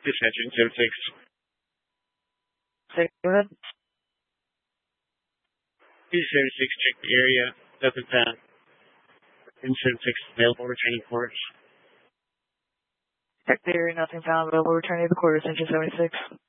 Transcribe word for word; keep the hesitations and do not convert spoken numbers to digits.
Engine seventy-six. Say, go ahead. B seventy-six, check the area. Nothing found. N seventy-six available, returning quarters. Check the area, nothing found, available, returning to the quarters, Engine seventy-six.